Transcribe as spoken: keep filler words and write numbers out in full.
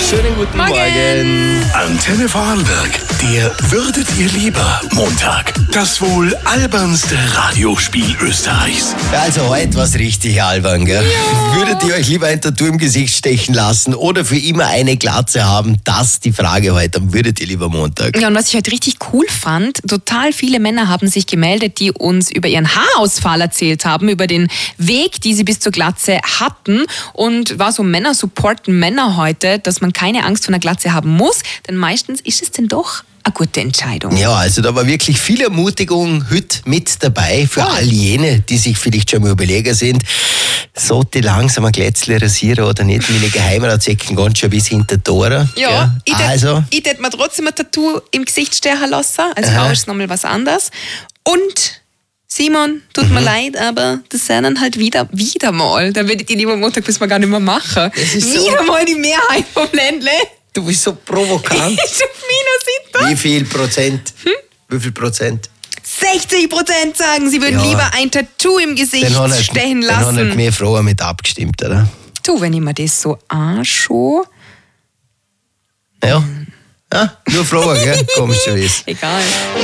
Schönen guten Morgen. Morgen. Antenne Vorarlberg, der Würdet ihr lieber Montag. Das wohl albernste Radiospiel Österreichs. Also heute was richtig albern, gell? Ja. Würdet ihr euch lieber ein Tattoo im Gesicht stechen lassen oder für immer eine Glatze haben? Das ist die Frage heute am Würdet ihr lieber Montag. Ja, und was ich halt richtig cool fand, total viele Männer haben sich gemeldet, die uns über ihren Haarausfall erzählt haben, über den Weg, die sie bis zur Glatze hatten. Und war so, Männer supporten Männer heute, dass man keine Angst vor einer Glatze haben muss, denn meistens ist es denn doch eine gute Entscheidung. Ja, also da war wirklich viel Ermutigung heute mit dabei für Ja. all jene, die sich vielleicht schon mal überlegen sind, sollte ich langsam ein Glätzle rasieren oder nicht. Meine Geheimratsecken ganz schon bis hinter die Tore. Ja, ich tät- also, ich tät mir trotzdem ein Tattoo im Gesicht stechen lassen. Als Frau ist es nochmal was anderes. Und Simon, tut Mhm. mir leid, aber das sind dann halt wieder, wieder mal. Da würde ich die lieber Montag bis wir gar nicht mehr machen. Das ist so- Wieder mal die Mehrheit vom Ländle. du bist so provokant. Ist auf meiner Seite. Wie viel Prozent? Wie viel Prozent? sechzig Prozent sagen, sie würden Ja. lieber ein Tattoo im Gesicht Dann haben halt, stechen dann haben halt lassen. mehr Frauen mit abgestimmt, oder? Du, wenn ich mir das so anschaue, Ja. Ja, nur Frauen, gell? Komisch, wie es. egal.